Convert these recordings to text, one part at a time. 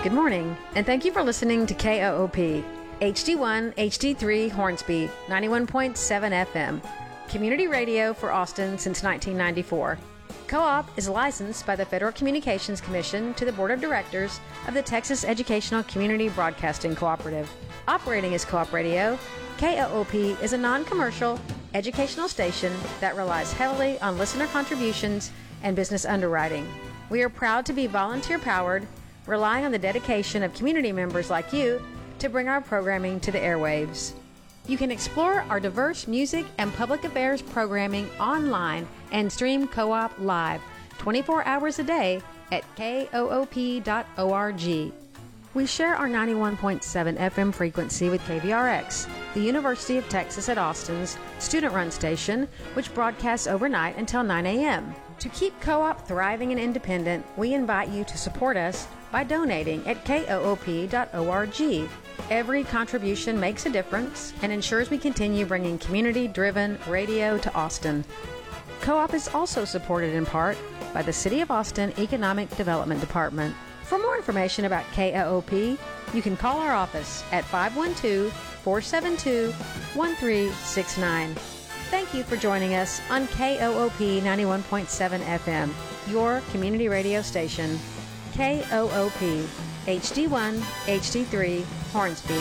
Good morning, and thank you for listening to KOOP, HD1, HD3, Hornsby, 91.7 FM, community radio for Austin since 1994. Co-op is licensed by the Federal Communications Commission to the Board of Directors of the Texas Educational Community Broadcasting Cooperative. Operating as Co-op Radio, KOOP is a non-commercial educational station that relies heavily on listener contributions and business underwriting. We are proud to be volunteer-powered, relying on the dedication of community members like you to bring our programming to the airwaves. You can explore our diverse music and public affairs programming online and stream Co-op live 24 hours a day at koop.org. We share our 91.7 FM frequency with KVRX, the University of Texas at Austin's student-run station, which broadcasts overnight until 9 a.m. To keep Co-op thriving and independent, we invite you to support us by donating at koop.org. Every contribution makes a difference and ensures we continue bringing community-driven radio to Austin. Co-op is also supported in part by the City of Austin Economic Development Department. For more information about KOOP, you can call our office at 512-472-1369. Thank you for joining us on KOOP 91.7 FM, your community radio station. KOOP, HD1, HD3, Hornsby.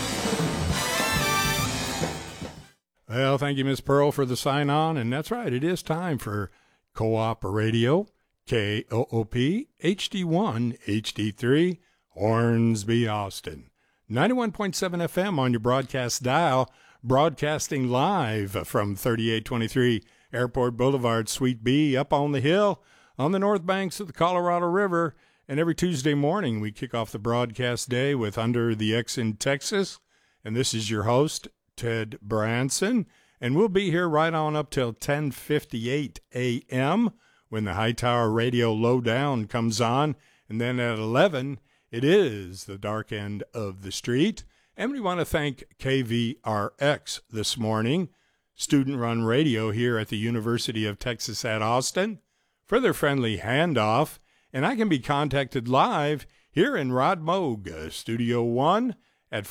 Well, thank you, Ms. Pearl, for the sign-on. And that's right, it is time for Co-op Radio, KOOP, HD1, HD3, Hornsby, Austin. 91.7 FM on your broadcast dial, broadcasting live from 3823 Airport Boulevard, Suite B, up on the hill on the north banks of the Colorado River. And every Tuesday morning, we kick off the broadcast day with Under the X in Texas. And this is your host, Ted Branson. And we'll be here right on up till 10:58 a.m. when the Hightower Radio Lowdown comes on. And then at 11, it is the dark end of the street. And we want to thank KVRX this morning, student-run radio here at the University of Texas at Austin, for their friendly handoff. And I can be contacted live here in Rod Moog, Studio 1 at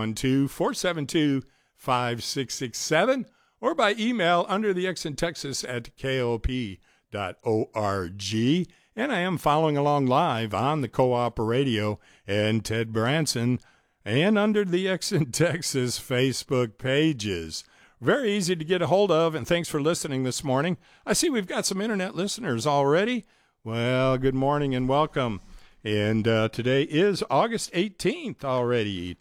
512-472-5667, or by email under the X in Texas at koop.org. And I am following along live on the Co-op Radio and Ted Branson and Under the X in Texas Facebook pages. Very easy to get a hold of, and thanks for listening this morning. I see we've got some internet listeners already. Well, good morning and welcome. And today is August 18th already,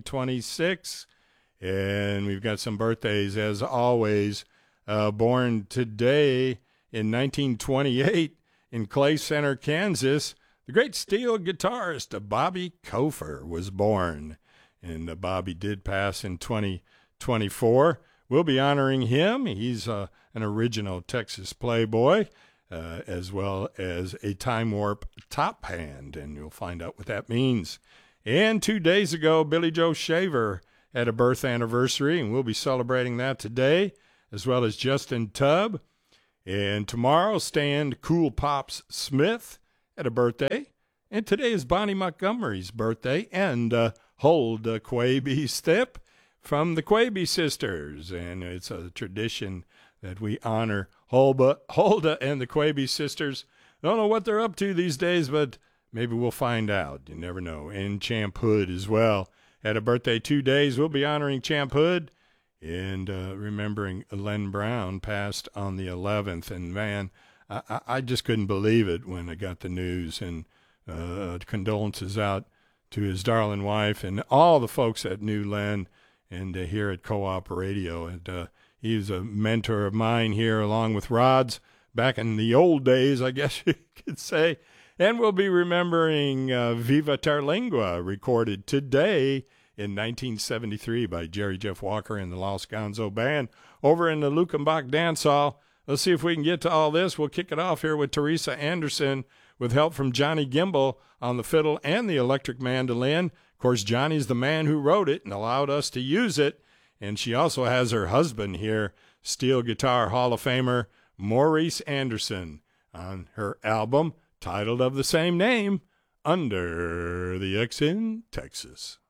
2026. And we've got some birthdays, as always. Born today in 1928 in Clay Center, Kansas, the great steel guitarist Bobby Kofer was born. And Bobby did pass in 2024. We'll be honoring him. He's an original Texas playboy, as well as a time warp top hand, and you'll find out what that means. And 2 days ago, Billy Joe Shaver had a birth anniversary, and we'll be celebrating that today, as well as Justin Tubb. And tomorrow, Stan Cool Pops Smith had a birthday, and today is Bonnie Montgomery's birthday, and Hulda Quaby Step from the Quaby Sisters, and it's a tradition that we honor Hulda and the Quaby Sisters. Don't know what they're up to these days, but maybe we'll find out. You never know. And Champ Hood as well had a birthday 2 days. We'll be honoring Champ Hood and remembering Len Brown passed on the 11th. And, man, I just couldn't believe it when I got the news. And condolences out to his darling wife and all the folks that knew Len and here at Co-op Radio. And he was a mentor of mine here along with Rod's back in the old days, I guess you could say. And we'll be remembering Viva Terlingua, recorded today in 1973 by Jerry Jeff Walker and the Los Gonzo Band over in the Luckenbach Dance Hall. Let's see if we can get to all this. We'll kick it off here with Teresa Anderson with help from Johnny Gimbel on the fiddle and the electric mandolin. Of course, Johnny's the man who wrote it and allowed us to use it. And she also has her husband here, steel guitar Hall of Famer Maurice Anderson, on her album titled of the same name, Under the X in Texas.